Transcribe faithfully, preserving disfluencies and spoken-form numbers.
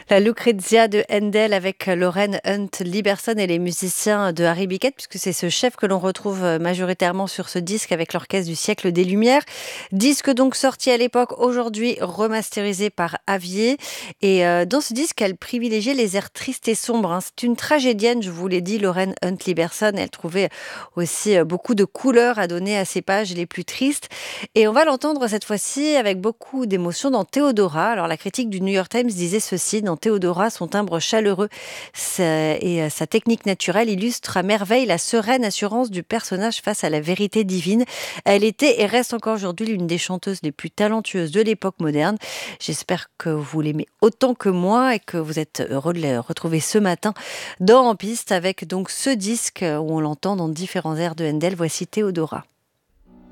La Lucrezia de Handel avec Lauren Hunt Liberson et les musiciens de Harry Bickett, puisque c'est ce chef que l'on retrouve majoritairement sur ce disque avec l'orchestre du siècle des Lumières. Disque donc sorti à l'époque, aujourd'hui remasterisé par Avier. Et euh, dans ce disque, elle privilégiait les airs tristes et sombres, hein. C'est une tragédienne, je vous l'ai dit, Lauren Hunt Liberson. Elle trouvait aussi euh, beaucoup de couleurs à donner à ses pages les plus tristes. Et on va l'entendre cette fois-ci avec beaucoup d'émotion dans Théodora. Alors la critique du New York Times disait ceci: dans Théodora, son timbre chaleureux sa- et euh, sa technique naturelle illustrent à merveille la sereine assurance du personnage face à la vérité divine. Elle était et reste encore aujourd'hui l'une des chanteuses les plus talentueuses de l'époque moderne. J'espère que vous l'aimez autant que moi et que vous êtes heureux de la retrouver ce matin dans En Piste avec donc ce disque où on l'entend dans différents airs de Handel. Voici Théodora.